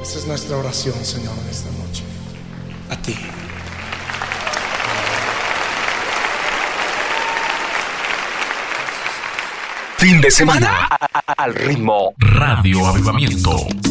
Esa es nuestra oración, Señor, en esta noche. A ti. Fin de semana al ritmo Radio Avivamiento.